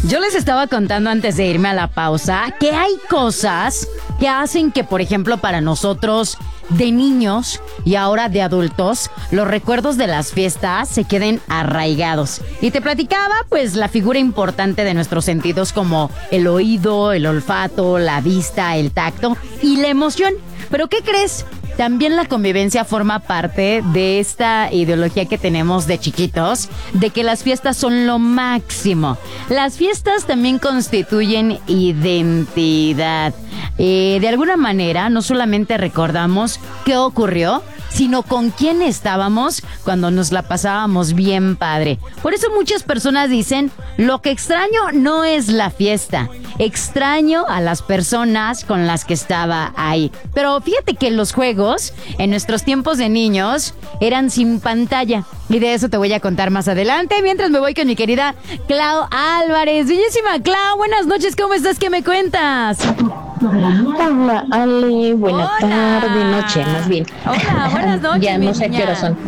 Yo les estaba contando antes de irme a la pausa que hay cosas que hacen que, por ejemplo, para nosotros de niños y ahora de adultos, los recuerdos de las fiestas se queden arraigados. Y te platicaba, pues, la figura importante de nuestros sentidos como el oído, el olfato, la vista, el tacto y la emoción. ¿Pero qué crees? También la convivencia forma parte de esta ideología que tenemos de chiquitos, de que las fiestas son lo máximo. Las fiestas también constituyen identidad. De alguna manera, no solamente recordamos qué ocurrió, sino con quién estábamos cuando nos la pasábamos bien padre. Por eso muchas personas dicen, lo que extraño no es la fiesta, extraño a las personas con las que estaba ahí. Pero fíjate que los juegos, en nuestros tiempos de niños, eran sin pantalla. Y de eso te voy a contar más adelante, mientras me voy con mi querida Clau Álvarez. Bellísima Clau, buenas noches, ¿cómo estás? ¿Qué me cuentas? Hola, Ale, buena tarde, noche, más bien. Hola, buenas noches. Ya no sé qué hora son.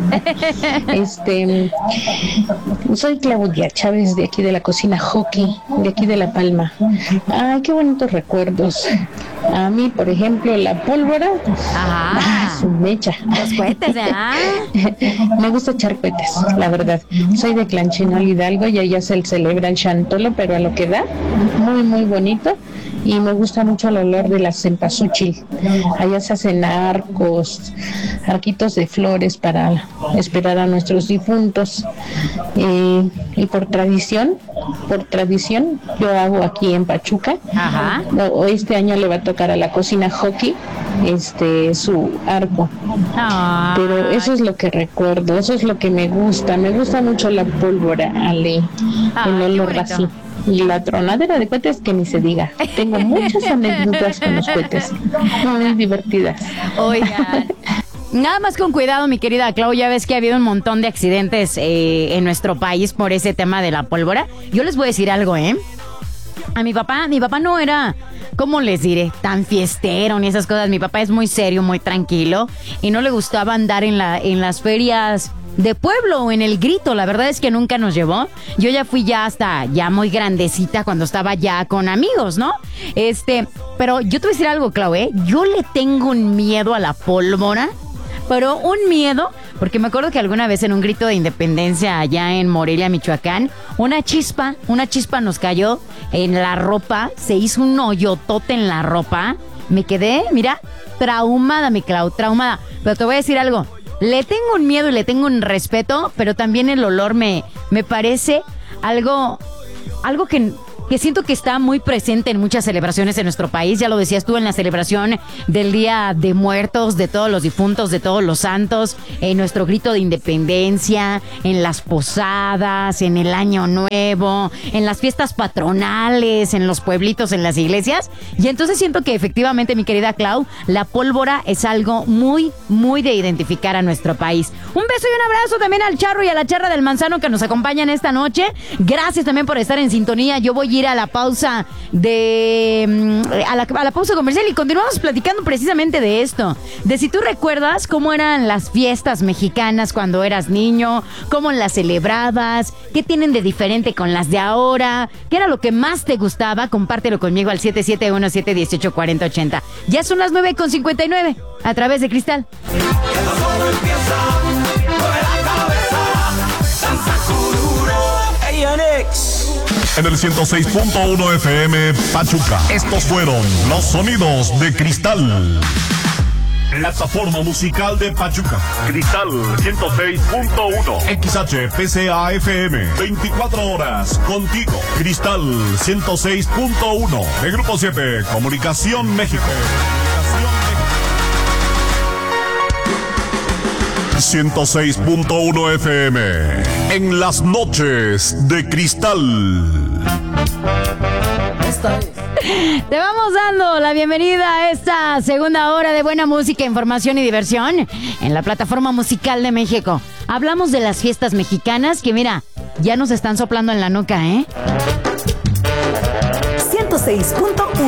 Soy Claudia Chávez, de aquí de la cocina Hockey, de aquí de La Palma. Ay, qué bonitos recuerdos. A mí, por ejemplo, la pólvora. Ajá. Su mecha. Los cohetes, Me gusta echar cohetes, la verdad. Soy de Clanchino Hidalgo y allá se celebra el Chantolo, pero a lo que da, muy, muy bonito. Y me gusta mucho el olor de la cempasúchil. Allá se hacen arquitos de flores para esperar a nuestros difuntos. Y por tradición, yo hago aquí en Pachuca. Ajá. Este año le va a tocar a la cocina Hockey su arco. Pero eso es lo que recuerdo, eso es lo que me gusta mucho la pólvora, Ale, el olor así. Y la tronadera de cohetes que ni se diga. Tengo muchas anécdotas con los cohetes, muy divertidas. Oigan, nada más con cuidado, mi querida Clau, ya ves que ha habido un montón de accidentes en nuestro país por ese tema de la pólvora. Yo les voy a decir algo, a mi papá no era, ¿cómo les diré?, tan fiestero ni esas cosas. Mi papá es muy serio, muy tranquilo y no le gustaba andar en las ferias de pueblo o en el grito. La verdad es que nunca nos llevó. Yo ya fui hasta muy grandecita cuando estaba ya con amigos, ¿no? Pero yo te voy a decir algo, Clau, yo le tengo un miedo a la pólvora, pero un miedo, porque me acuerdo que alguna vez en un grito de independencia allá en Morelia, Michoacán, una chispa nos cayó en la ropa, se hizo un hoyotote en la ropa. Me quedé, mira, traumada, mi Clau, traumada. Pero te voy a decir algo, le tengo un miedo y le tengo un respeto, pero también el olor me parece algo que siento que está muy presente en muchas celebraciones en nuestro país. Ya lo decías tú, en la celebración del Día de Muertos, de todos los difuntos, de todos los santos, en nuestro grito de independencia, en las posadas, en el Año Nuevo, en las fiestas patronales, en los pueblitos, en las iglesias. Y entonces siento que efectivamente, mi querida Clau, la pólvora es algo muy, muy de identificar a nuestro país. Un beso y un abrazo también al Charro y a la Charra del Manzano que nos acompañan esta noche. Gracias también por estar en sintonía. Yo voy a ir a la pausa a la pausa comercial y continuamos platicando precisamente de esto, de si tú recuerdas cómo eran las fiestas mexicanas cuando eras niño, cómo las celebrabas, qué tienen de diferente con las de ahora, qué era lo que más te gustaba. Compártelo conmigo al 771-718-4080. Ya son las 9:59 a través de Cristal. En el 106.1 FM Pachuca. Estos fueron los sonidos de Cristal. Plataforma musical de Pachuca. Cristal 106.1. XHPCA FM. 24 horas contigo. Cristal 106.1. De Grupo 7. Comunicación México. 106.1 FM. En las noches de Cristal. Te vamos dando la bienvenida a esta segunda hora de buena música, información y diversión en la plataforma musical de México. Hablamos de las fiestas mexicanas que, mira, ya nos están soplando en la nuca, 106.1